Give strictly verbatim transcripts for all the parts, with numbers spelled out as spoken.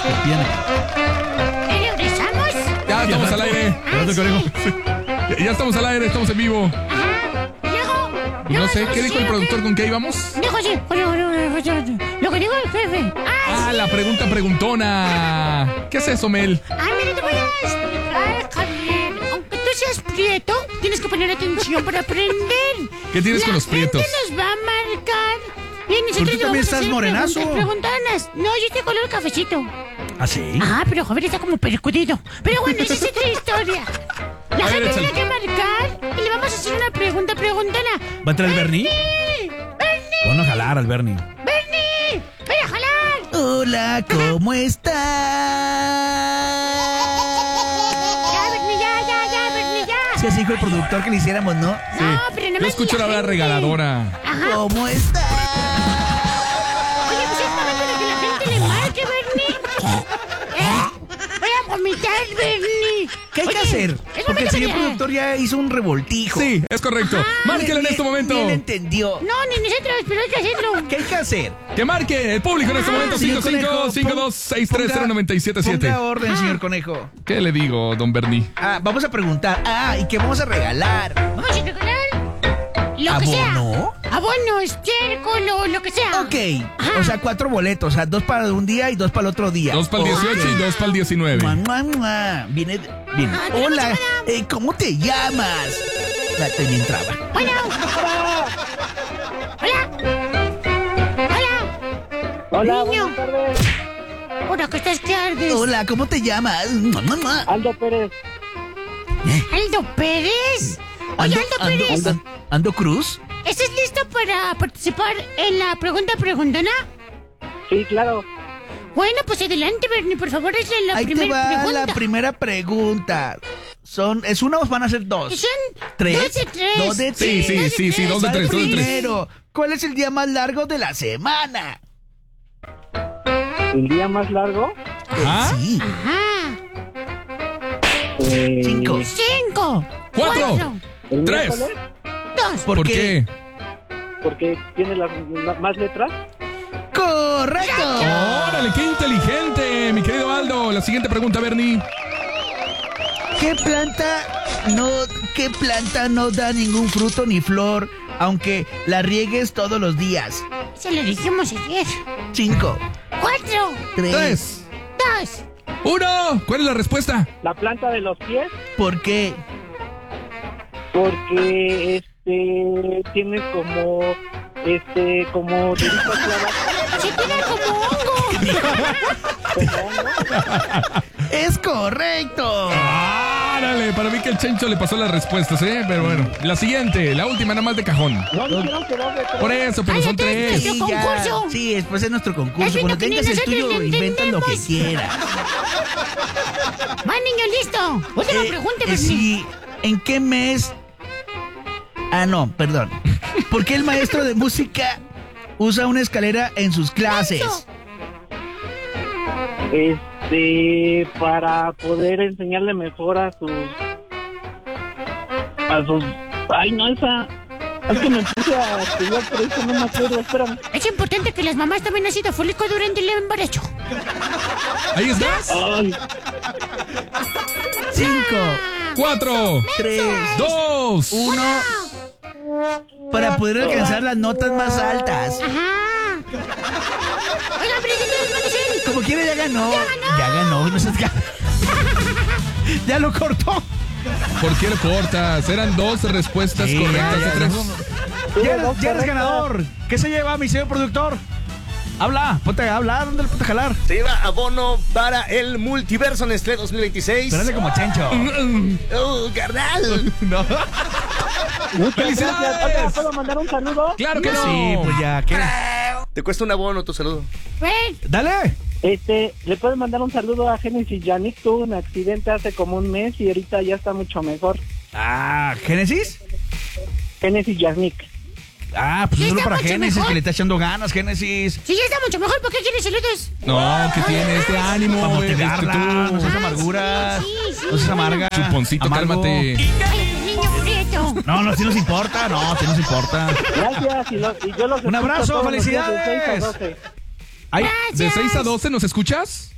Bien. ¿Regresamos? Ya estamos al aire. Ah, sí. Ya estamos al aire, estamos en vivo. Ajá. Diego. Y no sé, ¿qué dijo el productor con qué íbamos? Dijo así. Lo que dijo el jefe. Ah, Ah, la pregunta preguntona. ¿Qué es eso, Mel? Ay, mira, te voy a explicar, Javier. Aunque tú seas prieto, tienes que poner atención para aprender. ¿Qué tienes La con los prietos? gente nos va a marcar. Y nosotros tú le también vamos a estás hacer morenazo. preguntas preguntonas. No, yo estoy color cafecito. ¿Ah, sí? Ah, pero Javier está como percudido. Pero bueno, esa es otra historia. La A ver, gente échale. tiene que marcar y le vamos a hacer una pregunta preguntona. ¿Va a entrar el Bernie? ¡Bernie! ¡Bernie! Bueno, a jalar al Bernie. ¡Bernie! ¡Ven a jalar! Hola, ¿cómo estás? Ya, Bernie, ya, ya, ya, Bernie, ya. Si así dijo el productor que le hiciéramos, ¿no? No, pero nada Yo más escucho la verdad gente. regaladora. Ajá. ¿Cómo estás? Oye, pues es momento de que la gente le marque, Bernie. ¿Eh? Voy a vomitar, Bernie. ¿Qué hay que Oye, hacer? es Porque el momento señor de- productor ya hizo un revoltijo. Sí, es correcto. Márquelo en este momento. Ni él entendió. No, ni nosotros, pero hay que hacerlo. ¿Qué hay que hacer? Que marque el público en este momento. Señor cinco cinco Conejo, cinco dos seis tres cero nueve siete siete. Ponga orden, señor Conejo. ¿Qué le digo, don Bernie? Ah, vamos a preguntar. Ah, ¿y qué vamos a regalar? Vamos a regalar lo que sea. ¿Abono? Abono, estiércol, lo, lo que sea. Ok. O sea, cuatro boletos. O sea, dos para un día y dos para el otro día. Dos para el dieciocho y dos para el diecinueve. Mua, mua, mua. Viene. Viene. Ah, tenemos Hola, llamada. eh, ¿cómo te llamas? La tenía entraba. Bueno. Hola. Hola. Hola, Niño. buenas tardes. Hola, ¿qué estás que ardes? Hola, ¿cómo te llamas? Mua, mua, mua. Aldo Pérez. Aldo Pérez. Oye, Ando, Aldo ando, Pérez. ando, ando Cruz. ¿Estás listo para participar en la pregunta preguntona? Sí, claro. Bueno, pues adelante, Bernie, por favor, es la Ahí te primera va pregunta. la primera pregunta. Son, ¿es una o van a ser dos? Son ¿Tres? dos de tres. Dos de Sí, tres. sí, sí, sí, dos de Va tres, dos de tres. primero. ¿Cuál es el día más largo de la semana? El día más largo. Ajá. Sí. Ajá. eh, Cinco. Cinco. Cuatro. el Tres. miércoles, Dos. ¿Por, ¿Por qué? qué? porque tiene las la- más letras. ¡Correcto! Órale, qué inteligente, mi querido Aldo. La siguiente pregunta, Bernie. ¿Qué planta no, qué planta no da ningún fruto ni flor, aunque la riegues todos los días? Se lo dijimos ayer. Cinco, Cuatro. tres. Tres. Dos. Uno. ¿Cuál es la respuesta? La planta de los pies, ¿Por qué? porque este tiene como este como diritas clavas. Se tira como hongo. ¡Es correcto! Árale, para mí que el Chencho le pasó las respuestas, ¿eh? Pero bueno, la siguiente, la última, nada más de cajón. No dijeron que dos de tres. Por eso, pero son Cállate, tres. Nuestro ya. concurso. Sí, después es nuestro concurso. Eso es Cuando lo que tengas ni el nosotros tuyo, le inventa lo que entendemos. quieras. Va, niño, listo. Última Eh, pregunta, eh, Bernie. sí, ¿en qué mes? Ah, no, perdón. ¿Por qué el maestro de música usa una escalera en sus clases? Eso. Este para poder enseñarle mejor a sus a sus ay no esa es que me puse a estudiar por eso no me acuerdo, espérame. Es importante que las mamás tomen ácido fólico durante el embarazo. Ahí está. Ay, Cinco, Cuatro. tres, Dos. uno. Para poder alcanzar las notas más altas. Ajá. Oiga, pero ¿qué tienes que decir? Como quiera, ya ganó. ¡Ya ganó! Ya ganó, no seas ga- Ya lo cortó. ¿Por qué lo cortas? Eran dos respuestas Sí, correctas ya, de ya, tres. no. tuve Ya eres, dos ya eres correctas. ganador. ¿Qué se lleva, mi señor productor? Habla, ponte a hablar, ¿dónde le ponte a jalar? Se lleva abono para el Multiverso Nestlé dos mil veintiséis. Espérate como Chencho. ¡Oh, carnal! No. Muchas ¡Felicidades! gracias. Oiga, ¿puedo mandar un saludo? Claro que no. Sí, pues ya, ¿qué? Te cuesta un abono tu saludo. Ven. Dale. Este, le puedo mandar un saludo a Genesis Yannick. Tuvo un accidente hace como un mes y ahorita ya está mucho mejor. Ah, ¿Génesis? Genesis Yannick. Ah, pues Ya solo está para mucho Génesis, mejor. que le está echando ganas, Génesis. Si ya está mucho mejor, ¿por qué quieres saludos? No, que tiene este ánimo. Para este, motivarla, tú. no seas Ah, amarguras, sí, sí, sí, no seas amarga. Chuponcito, amargo. cálmate. Ay, niño prieto. No, no, si nos importa, no, si nos importa. Gracias y, lo- y yo los Un escucho abrazo, todos los días de felicidades. seis a doce. Ay, ¿De seis a doce nos escuchas?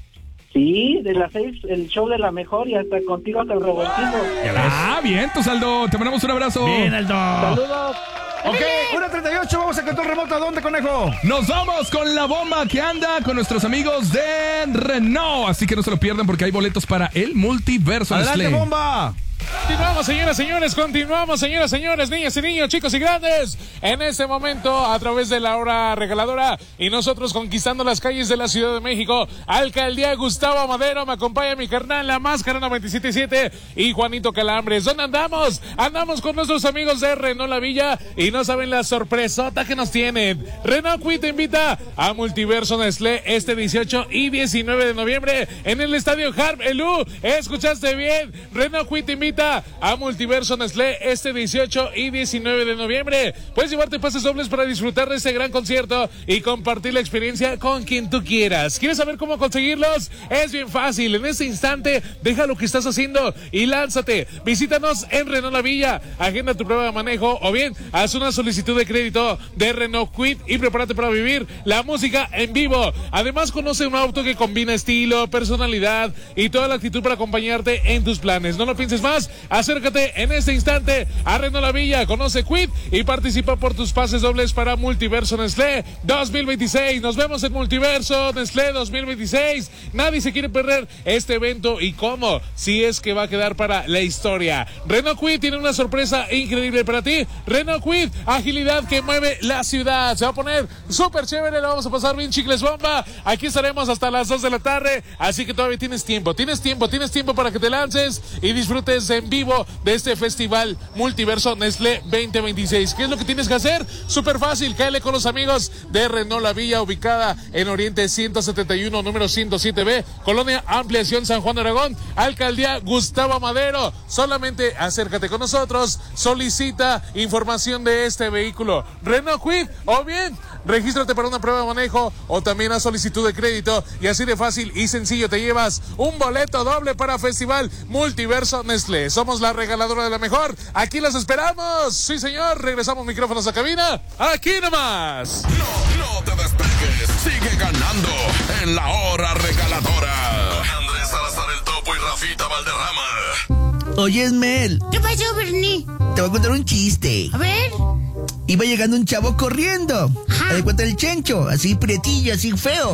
Sí, de las seis, el show de la mejor y hasta contigo hasta el revoltivo. Ah, bien, tu Aldo. Te mandamos un abrazo. Bien, Aldo. Saludos. Ok, una treinta y ocho, vamos a control remoto. ¿A dónde, conejo? Nos vamos con la bomba que anda con nuestros amigos de Renault. Así que no se lo pierdan porque hay boletos para el multiverso. ¡Adelante, Nestlé. bomba! Continuamos, señoras, señores, continuamos, señoras, señores, niñas y niños, chicos y grandes, en este momento a través de la hora regaladora y nosotros conquistando las calles de la Ciudad de México. Alcaldía Gustavo Madero, me acompaña mi carnal, la Máscara noventa y siete punto siete y Juanito Calambres. ¿Dónde andamos? Andamos con nuestros amigos de Renault La Villa y no saben la sorpresota que nos tienen. Renault Kwid te invita a Multiverso Nestlé este dieciocho y diecinueve de noviembre en el Estadio Harp Elú. ¿Escuchaste bien? Renault Kwid te invita a Multiverso Nestlé este dieciocho y diecinueve de noviembre. Puedes llevarte pases dobles para disfrutar de este gran concierto y compartir la experiencia con quien tú quieras. ¿Quieres saber cómo conseguirlos? Es bien fácil. En este instante, deja lo que estás haciendo y lánzate. Visítanos en Renault La Villa, agenda tu prueba de manejo o bien haz una solicitud de crédito de Renault Kwid y prepárate para vivir la música en vivo. Además, conoce un auto que combina estilo, personalidad y toda la actitud para acompañarte en tus planes. No lo pienses más. Acércate en este instante a Renault La Villa, conoce Kwid y participa por tus pases dobles para Multiverso Nestlé dos mil veintiséis. Nos vemos en Multiverso Nestlé dos mil veintiséis. Nadie se quiere perder este evento y cómo, si es que va a quedar para la historia. Renault Kwid tiene una sorpresa increíble para ti. Renault Kwid, agilidad que mueve la ciudad. Se va a poner súper chévere, lo vamos a pasar bien, chicles bomba. Aquí estaremos hasta las dos de la tarde, así que todavía tienes tiempo, tienes tiempo, tienes tiempo para que te lances y disfrutes en vivo de este festival Multiverso Nestlé veinte veintiséis. ¿Qué es lo que tienes que hacer? Súper fácil, cáele con los amigos de Renault La Villa, ubicada en Oriente ciento setenta y uno, número ciento siete B, Colonia Ampliación San Juan de Aragón, Alcaldía Gustavo Madero. Solamente acércate con nosotros, solicita información de este vehículo Renault Kwid o bien regístrate para una prueba de manejo o también a solicitud de crédito y así de fácil y sencillo te llevas un boleto doble para Festival Multiverso Nestlé. Somos la regaladora de la mejor. Aquí los esperamos. Sí, señor. Regresamos micrófonos a cabina. Aquí nomás. No, no te despegues. Sigue ganando en la hora regaladora. Andrés Salazar el Topo y Rafita Valderrama. Oye, Mel, ¿Qué pasó, Bernie? te voy a contar un chiste. A ver. Iba llegando un chavo corriendo. Ajá. Me cuenta el chencho, así prietillo, así feo.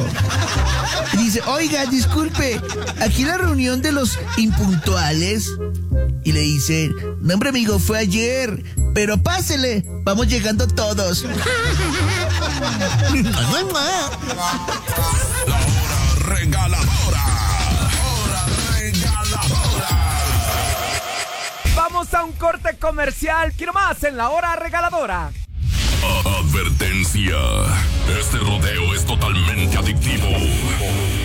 Y dice, oiga, disculpe, aquí la reunión de los impuntuales. Y le dice, no, hombre, amigo, fue ayer, pero pásele, vamos llegando todos. La hora regaladora. Hora regaladora. Vamos a un corte comercial. Quiero más en la hora regaladora. Advertencia. Este rodeo es totalmente adictivo.